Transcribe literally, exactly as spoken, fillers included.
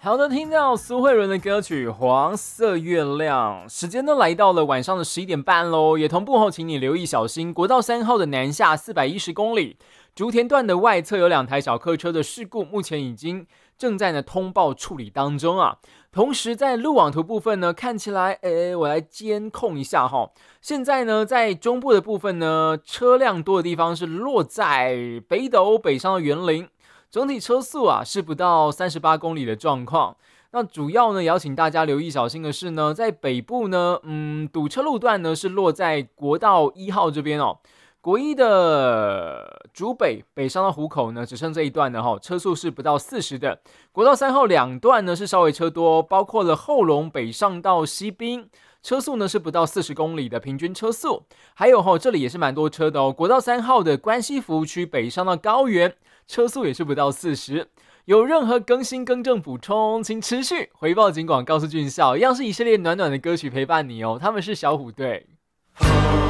好的，听到苏慧伦的歌曲《黄色月亮》，时间都来到了晚上的十一点半喽，也同步后，请你留意小心国道三号的南下四百一十公里，竹田段的外侧有两台小客车的事故，目前已经正在呢通报处理当中啊。同时在路网图部分呢，看起来，诶，我来监控一下哈。现在呢，在中部的部分呢，车辆多的地方是落在北斗北上的园林。整体车速啊是不到三十八公里的状况。那主要呢，也要请大家留意小心的是呢，在北部呢，嗯，堵车路段呢是落在国道一号这边哦。国一的竹北北上到湖口呢，只剩这一段呢，哈，车速是不到四十的。国道三号两段呢是稍微车多，包括了后龙北上到西滨。车速呢是不到四十公里的平均车速，还有吼，这里也是蛮多车的哦。国道三号的关西服务区北上到高原，车速也是不到四十。有任何更新、更正、补充，请持续回报警广告诉俊孝，一样是一系列暖暖的歌曲陪伴你哦。他们是小虎队。